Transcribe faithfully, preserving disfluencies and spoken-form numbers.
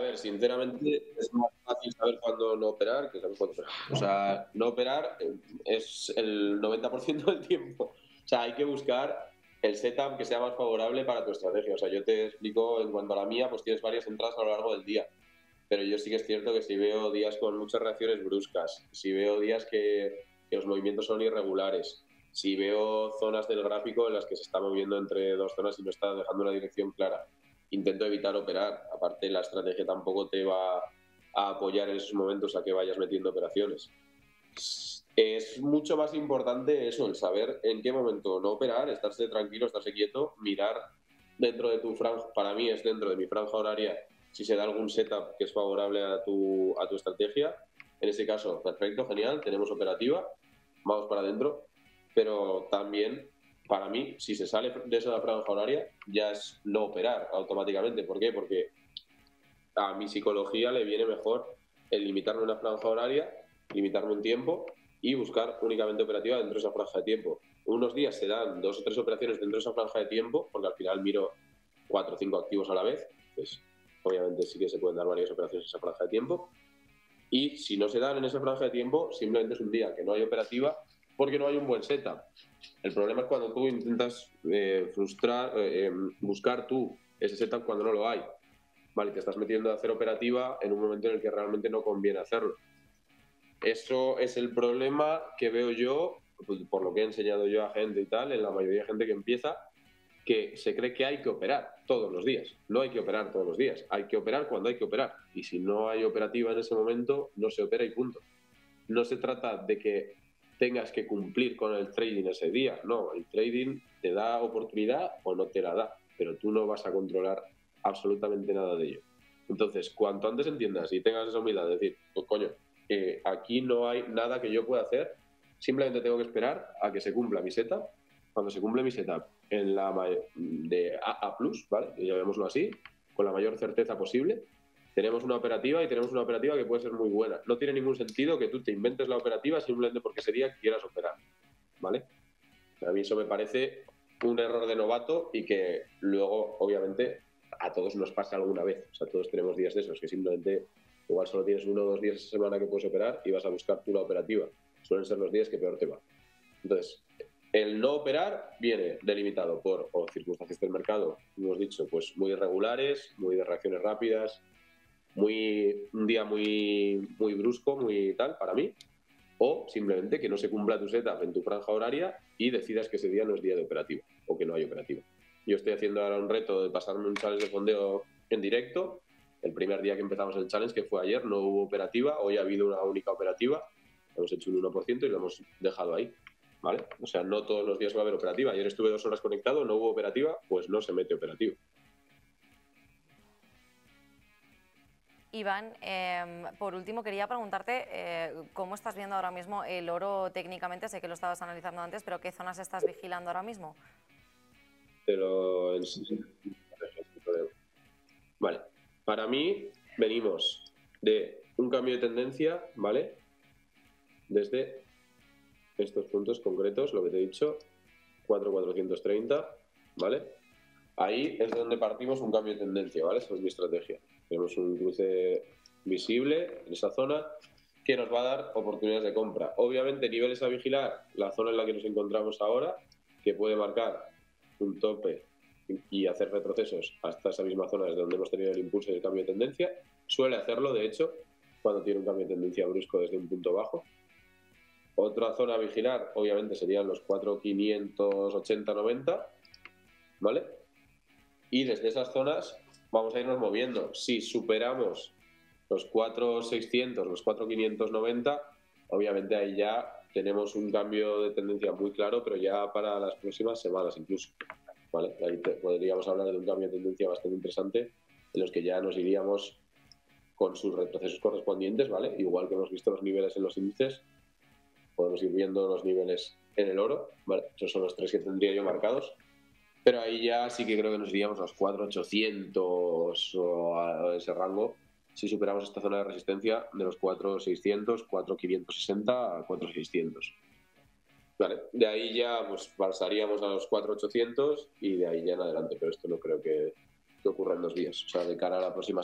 ver, sinceramente es más fácil saber cuándo no operar que saber cuándo operar. O sea, no operar eh, es el noventa por ciento del tiempo. O sea, hay que buscar el setup que sea más favorable para tu estrategia. O sea, yo te explico en cuanto a la mía, pues tienes varias entradas a lo largo del día. Pero yo sí que es cierto que si veo días con muchas reacciones bruscas, si veo días que, que los movimientos son irregulares, si veo zonas del gráfico en las que se está moviendo entre dos zonas y no está dejando una dirección clara, intento evitar operar. Aparte, la estrategia tampoco te va a apoyar en esos momentos a que vayas metiendo operaciones. Es mucho más importante eso, el saber en qué momento no operar, estarse tranquilo, estarse quieto, mirar dentro de tu franja. Para mí es dentro de mi franja horaria, si se da algún setup que es favorable a tu, a tu estrategia. En ese caso, perfecto, genial, tenemos operativa, vamos para adentro. Pero también, para mí, si se sale de esa franja horaria, ya es no operar automáticamente. ¿Por qué? Porque a mi psicología le viene mejor el limitarme una franja horaria, limitarme un tiempo y buscar únicamente operativa dentro de esa franja de tiempo. Unos días se dan dos o tres operaciones dentro de esa franja de tiempo, porque al final miro cuatro o cinco activos a la vez, pues obviamente sí que se pueden dar varias operaciones en esa franja de tiempo. Y si no se dan en esa franja de tiempo, simplemente es un día que no hay operativa porque no hay un buen setup. El problema es cuando tú intentas eh, frustrar, eh, buscar tú ese setup cuando no lo hay. Vale, te estás metiendo a hacer operativa en un momento en el que realmente no conviene hacerlo. Eso es el problema que veo yo, pues, por lo que he enseñado yo a gente y tal, en la mayoría de gente que empieza, que se cree que hay que operar todos los días. No hay que operar todos los días, hay que operar cuando hay que operar. Y si no hay operativa en ese momento, no se opera y punto. No se trata de que tengas que cumplir con el trading ese día, no, el trading te da oportunidad o no te la da, pero tú no vas a controlar absolutamente nada de ello. Entonces, cuanto antes entiendas y tengas esa humildad de decir, pues coño, eh, aquí no hay nada que yo pueda hacer, simplemente tengo que esperar a que se cumpla mi setup. Cuando se cumple mi setup en la de A A plus, ¿vale? Llamémoslo así, con la mayor certeza posible, tenemos una operativa y tenemos una operativa que puede ser muy buena. No tiene ningún sentido que tú te inventes la operativa simplemente porque ese día quieras operar, ¿vale? A mí eso me parece un error de novato y que luego, obviamente, a todos nos pasa alguna vez. O sea, todos tenemos días de esos que simplemente igual solo tienes uno o dos días esa semana que puedes operar y vas a buscar tú la operativa. Suelen ser los días que peor te va. Entonces, el no operar viene delimitado por o circunstancias del mercado, hemos dicho, pues muy irregulares, muy de reacciones rápidas, muy un día muy, muy brusco, muy tal, para mí, o simplemente que no se cumpla tu setup en tu franja horaria y decidas que ese día no es día de operativa o que no hay operativa. Yo estoy haciendo ahora un reto de pasarme un challenge de fondeo en directo. El primer día que empezamos el challenge, que fue ayer, no hubo operativa. Hoy ha habido una única operativa. Hemos hecho un uno por ciento y lo hemos dejado ahí, ¿vale? O sea, no todos los días va a haber operativa. Ayer estuve dos horas conectado, no hubo operativa, pues no se mete operativa. Iván, eh, por último quería preguntarte eh, cómo estás viendo ahora mismo el oro técnicamente. Sé que lo estabas analizando antes, pero ¿qué zonas estás vigilando ahora mismo? Pero vale, para mí venimos de un cambio de tendencia, ¿vale? Desde estos puntos concretos, lo que te he dicho, cuatro mil cuatrocientos treinta, ¿vale? Ahí es donde partimos un cambio de tendencia, ¿vale? Esa es mi estrategia. Tenemos un cruce visible en esa zona que nos va a dar oportunidades de compra. Obviamente, niveles a vigilar, la zona en la que nos encontramos ahora, que puede marcar un tope y hacer retrocesos hasta esa misma zona desde donde hemos tenido el impulso y el cambio de tendencia. Suele hacerlo, de hecho, cuando tiene un cambio de tendencia brusco desde un punto bajo. Otra zona a vigilar, obviamente, serían los cuatro mil quinientos ochenta noventa, ¿vale? Y desde esas zonas vamos a irnos moviendo. Si superamos los cuatro mil seiscientos, los cuatro mil quinientos noventa, obviamente ahí ya tenemos un cambio de tendencia muy claro, pero ya para las próximas semanas incluso, ¿vale? Ahí te, podríamos hablar de un cambio de tendencia bastante interesante en los que ya nos iríamos con sus retrocesos correspondientes, ¿vale? Igual que hemos visto los niveles en los índices, podemos ir viendo los niveles en el oro, ¿vale? Esos son los tres que tendría yo marcados. Pero ahí ya sí que creo que nos iríamos a los cuatro mil ochocientos o a ese rango si superamos esta zona de resistencia de los cuatro mil seiscientos, cuatro mil quinientos sesenta a cuatro mil seiscientos. Vale, de ahí ya pues pasaríamos a los cuatro mil ochocientos y de ahí ya en adelante, pero esto no creo que, que ocurra en dos días. O sea, de cara a la próxima